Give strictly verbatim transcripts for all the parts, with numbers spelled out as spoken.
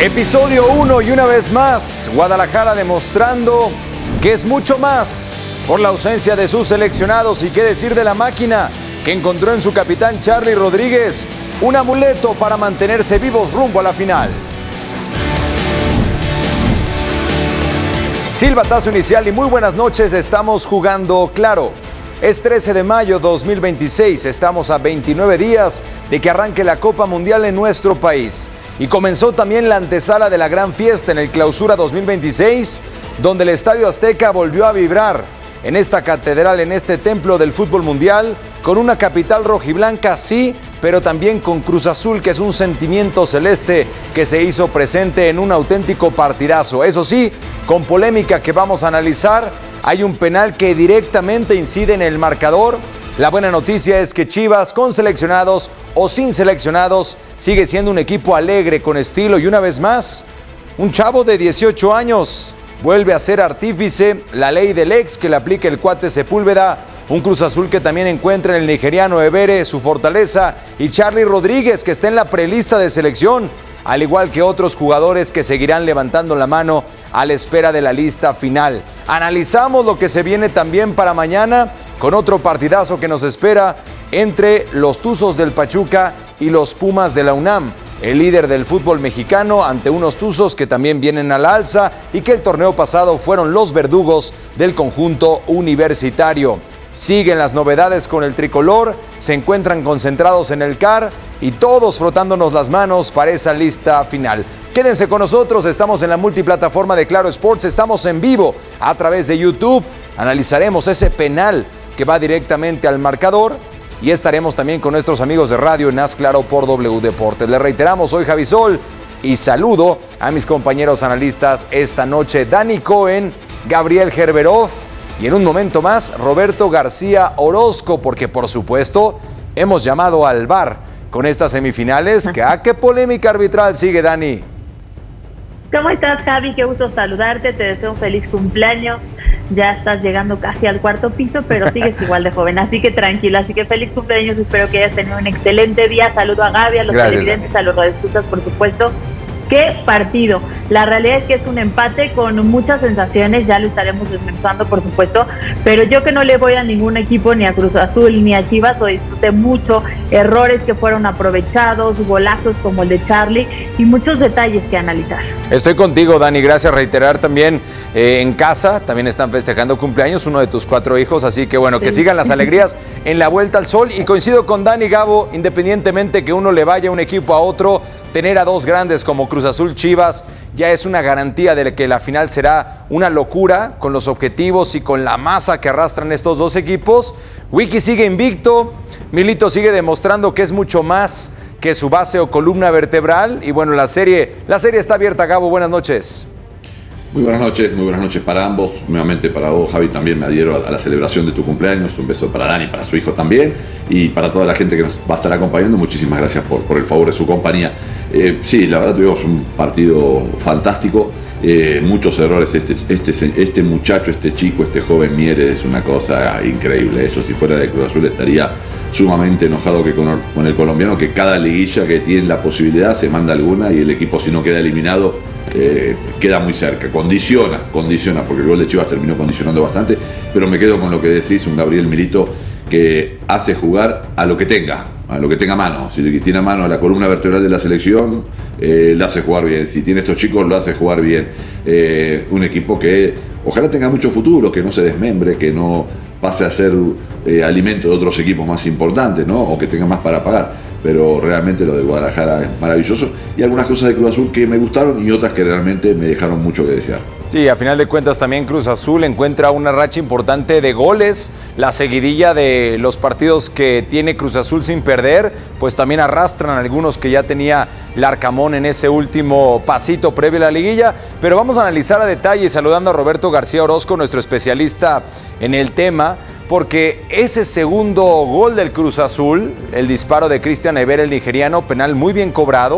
Episodio uno y una vez más, Guadalajara demostrando que es mucho más por la ausencia de sus seleccionados y qué decir de la máquina que encontró en su capitán Charly Rodríguez un amuleto para mantenerse vivos rumbo a la final. Silbatazo inicial y muy buenas noches, estamos jugando claro. Es trece de mayo de dos mil veintiséis, estamos a veintinueve días de que arranque la Copa Mundial en nuestro país. Y comenzó también la antesala de la gran fiesta en el Clausura dos mil veintiséis, donde el Estadio Azteca volvió a vibrar en esta catedral, en este templo del fútbol mundial, con una capital rojiblanca, sí, pero también con Cruz Azul, que es un sentimiento celeste que se hizo presente en un auténtico partidazo. Eso sí, con polémica que vamos a analizar, hay un penal que directamente incide en el marcador. La buena noticia es que Chivas, con seleccionados o sin seleccionados, sigue siendo un equipo alegre, con estilo, y una vez más, un chavo de dieciocho años vuelve a ser artífice, la ley del ex que le aplica el cuate Sepúlveda, un Cruz Azul que también encuentra en el nigeriano Ebere su fortaleza, y Charly Rodríguez, que está en la prelista de selección, al igual que otros jugadores que seguirán levantando la mano a la espera de la lista final. Analizamos lo que se viene también para mañana, con otro partidazo que nos espera entre los Tuzos del Pachuca y los Pumas de la UNAM. El líder del fútbol mexicano ante unos Tuzos que también vienen a la alza y que el torneo pasado fueron los verdugos del conjunto universitario. Siguen las novedades con el tricolor, se encuentran concentrados en el C A R y todos frotándonos las manos para esa lista final. Quédense con nosotros, estamos en la multiplataforma de Claro Sports, estamos en vivo a través de YouTube, analizaremos ese penal que va directamente al marcador y estaremos también con nuestros amigos de radio en Haz Claro por W Deportes. Les reiteramos, soy Javi Sol y saludo a mis compañeros analistas esta noche, Dani Cohen, Gabriel Gerberov y en un momento más Roberto García Orozco, porque por supuesto hemos llamado al V A R con estas semifinales. ¿Que, ¿A qué polémica arbitral sigue, Dani? ¿Cómo estás, Javi? Qué gusto saludarte, te deseo un feliz cumpleaños. Ya estás llegando casi al cuarto piso, pero sigues igual de joven, así que tranquila, así que feliz cumpleaños, espero que hayas tenido un excelente día. Saludo a Gaby, a los Gracias, televidentes, Dani. A los radioescuchas, por supuesto. ¡Qué partido! La realidad es que es un empate con muchas sensaciones, ya lo estaremos desmenuzando, por supuesto, pero yo que no le voy a ningún equipo, ni a Cruz Azul, ni a Chivas, lo disfruté mucho, errores que fueron aprovechados, golazos como el de Charly y muchos detalles que analizar. Estoy contigo, Dani, gracias. Reiterar también eh, en casa, también están festejando cumpleaños uno de tus cuatro hijos, así que bueno, sí. Que sigan las alegrías en la vuelta al sol, y coincido con Dani, Gabo, independientemente que uno le vaya un equipo a otro, tener a dos grandes como Cruz Azul, Chivas, ya es una garantía de que la final será una locura con los objetivos y con la masa que arrastran estos dos equipos. Wiki sigue invicto, Milito sigue demostrando que es mucho más que su base o columna vertebral, y bueno, la serie, la serie está abierta. Gabo, buenas noches. Muy buenas noches, muy buenas noches para ambos. Nuevamente para vos, Javi, también me adhiero a la celebración de tu cumpleaños. Un beso para Dani, para su hijo también, y para toda la gente que nos va a estar acompañando. Muchísimas gracias por, por el favor de su compañía. Eh, sí, la verdad tuvimos un partido fantástico. Eh, muchos errores. Este, este, este muchacho, este chico, este joven Mieres es una cosa increíble. Eso, si fuera de Cruz Azul, estaría sumamente enojado que con, con el colombiano, que cada liguilla que tiene la posibilidad se manda alguna, y el equipo, si no queda eliminado, eh, queda muy cerca, condiciona, condiciona, porque el gol de Chivas terminó condicionando bastante. Pero me quedo con lo que decís, un Gabriel Milito que hace jugar a lo que tenga, a lo que tenga a mano. Si tiene a mano a la columna vertebral de la selección, eh, lo hace jugar bien. Si tiene estos chicos, lo hace jugar bien. Eh, un equipo que ojalá tenga mucho futuro, que no se desmembre, que no pase a ser eh, alimento de otros equipos más importantes, ¿no? O que tenga más para pagar. Pero realmente lo de Guadalajara es maravilloso, y algunas cosas de Cruz Azul que me gustaron y otras que realmente me dejaron mucho que desear. Sí, a final de cuentas también Cruz Azul encuentra una racha importante de goles. La seguidilla de los partidos que tiene Cruz Azul sin perder, pues también arrastran algunos que ya tenía Larcamón en ese último pasito previo a la liguilla. Pero vamos a analizar a detalle, saludando a Roberto García Orozco, nuestro especialista en el tema, porque ese segundo gol del Cruz Azul, el disparo de Cristian Ebere, el nigeriano, penal muy bien cobrado,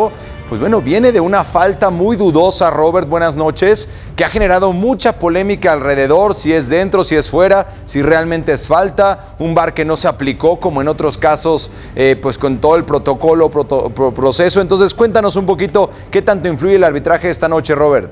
pues bueno, viene de una falta muy dudosa, Robert, buenas noches, que ha generado mucha polémica alrededor, si es dentro, si es fuera, si realmente es falta, un V A R que no se aplicó como en otros casos, eh, pues con todo el protocolo, proto, pro, proceso. Entonces cuéntanos un poquito qué tanto influye el arbitraje esta noche, Robert.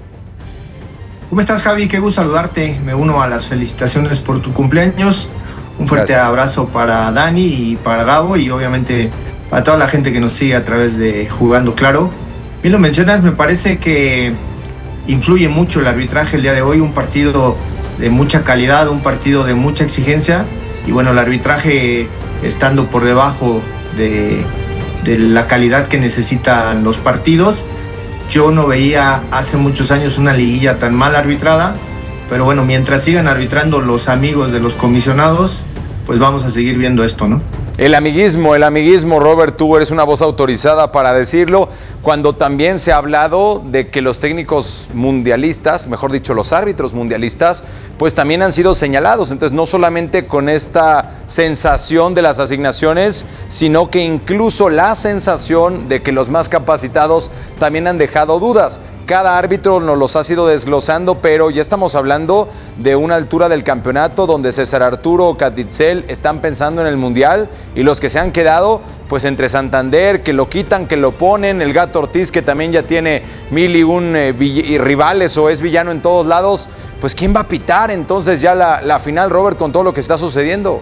¿Cómo estás, Javi? Qué gusto saludarte. Me uno a las felicitaciones por tu cumpleaños. Un fuerte Gracias. abrazo para Dani y para Gabo y obviamente a toda la gente que nos sigue a través de Jugando Claro. Bien lo mencionas, me parece que influye mucho el arbitraje el día de hoy, un partido de mucha calidad, un partido de mucha exigencia y bueno, el arbitraje estando por debajo de, de la calidad que necesitan los partidos. Yo no veía hace muchos años una liguilla tan mal arbitrada, pero bueno, mientras sigan arbitrando los amigos de los comisionados, pues vamos a seguir viendo esto, ¿no? El amiguismo, el amiguismo, Robert, tú eres una voz autorizada para decirlo, cuando también se ha hablado de que los técnicos mundialistas, mejor dicho, los árbitros mundialistas, pues también han sido señalados. Entonces, no solamente con esta sensación de las asignaciones, sino que incluso la sensación de que los más capacitados también han dejado dudas. Cada árbitro nos los ha ido desglosando, pero ya estamos hablando de una altura del campeonato donde César Arturo o Catitzel están pensando en el Mundial y los que se han quedado, pues entre Santander, que lo quitan, que lo ponen, el Gato Ortiz, que también ya tiene mil y un eh, y rivales o es villano en todos lados, pues ¿quién va a pitar entonces ya la, la final, Robert, con todo lo que está sucediendo?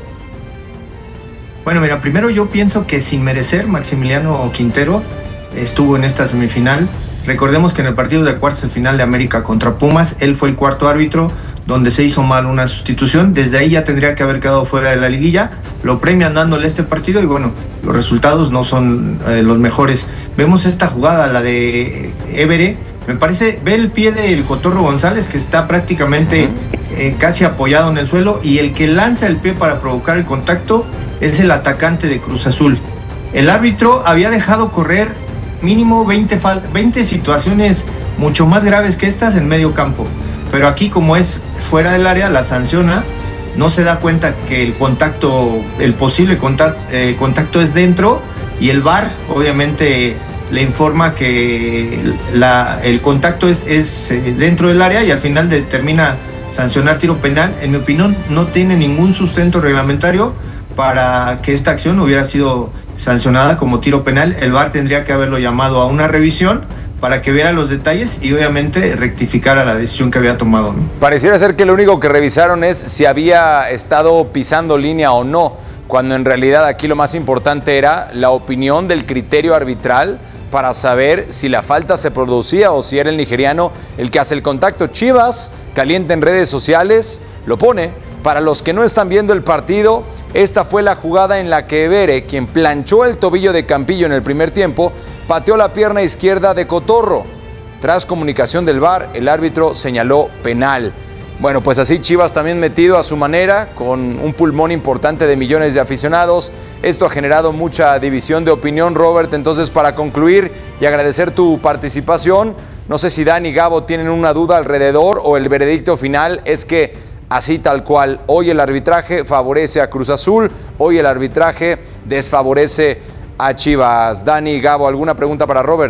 Bueno, mira, primero yo pienso que sin merecer, Maximiliano Quintero estuvo en esta semifinal. Recordemos que en el partido de cuartos de final de América contra Pumas, él fue el cuarto árbitro, donde se hizo mal una sustitución. Desde ahí ya tendría que haber quedado fuera de la liguilla. Lo premian dándole este partido y bueno, los resultados no son eh, los mejores. Vemos esta jugada, la de Évere. Me parece, ve el pie del Cotorro González, que está prácticamente eh, casi apoyado en el suelo, y el que lanza el pie para provocar el contacto es el atacante de Cruz Azul. El árbitro había dejado correr mínimo veinte, veinte situaciones mucho más graves que estas en medio campo, pero aquí como es fuera del área la sanciona, no se da cuenta que el contacto, el posible contacto, eh, contacto es dentro y el V A R obviamente le informa que la, el contacto es, es eh, dentro del área y al final determina sancionar tiro penal. En mi opinión no tiene ningún sustento reglamentario para que esta acción hubiera sido sancionada como tiro penal. El V A R tendría que haberlo llamado a una revisión para que viera los detalles y obviamente rectificara la decisión que había tomado, ¿no? Pareciera ser que lo único que revisaron es si había estado pisando línea o no, cuando en realidad aquí lo más importante era la opinión del criterio arbitral para saber si la falta se producía o si era el nigeriano el que hace el contacto. Chivas, caliente en redes sociales, lo pone. Para los que no están viendo el partido, esta fue la jugada en la que Évere, quien planchó el tobillo de Campillo en el primer tiempo, pateó la pierna izquierda de Cotorro. Tras comunicación del V A R, el árbitro señaló penal. Bueno, pues así Chivas también metido a su manera, con un pulmón importante de millones de aficionados. Esto ha generado mucha división de opinión, Robert. Entonces, para concluir y agradecer tu participación, no sé si Dan y Gabo tienen una duda alrededor o el veredicto final es que así tal cual, hoy el arbitraje favorece a Cruz Azul, hoy el arbitraje desfavorece a Chivas. Dani, Gabo, ¿alguna pregunta para Robert?